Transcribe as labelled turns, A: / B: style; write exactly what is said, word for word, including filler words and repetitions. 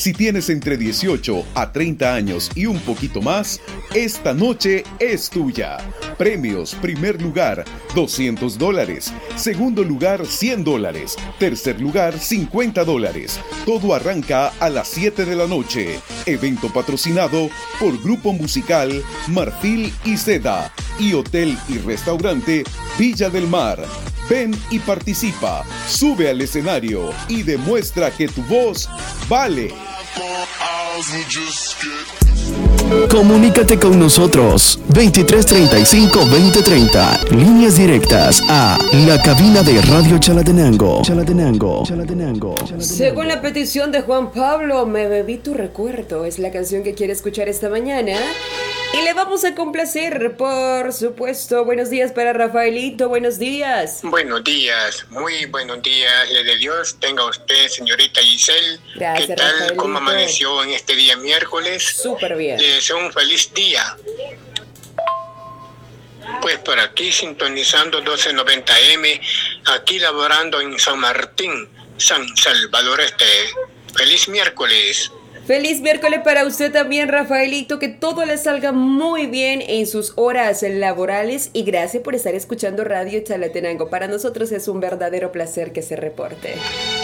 A: Si tienes entre dieciocho a treinta años y un poquito más, esta noche es tuya. Premios: primer lugar, doscientos dólares. Segundo lugar, cien dólares. Tercer lugar, cincuenta dólares. Todo arranca a las siete de la noche. Evento patrocinado por Grupo Musical Marfil y Seda y Hotel y Restaurante Villa del Mar. Ven y participa, sube al escenario y demuestra que tu voz vale.
B: Comunícate con nosotros veintitrés treinta y cinco veinte treinta. Líneas directas a la cabina de Radio Chalatenango. Chalatenango. Chalatenango.
C: Según la petición de Juan Pablo, Me bebí tu recuerdo es la canción que quiere escuchar esta mañana. Y le vamos a complacer, por supuesto. Buenos días para Rafaelito, buenos días.
D: Buenos días, muy buenos días, le de Dios tenga usted, señorita Giselle.
C: Gracias,
D: ¿Qué tal?
C: Rafaelito.
D: ¿Cómo amaneció en este día miércoles?
C: Súper bien.
D: Le deseo un feliz día. Pues por aquí sintonizando doce noventa eme, aquí laborando en San Martín, San Salvador Este. Feliz miércoles.
C: Feliz miércoles para usted también, Rafaelito, que todo le salga muy bien en sus horas laborales y gracias por estar escuchando Radio Chalatenango. Para nosotros es un verdadero placer que se reporte.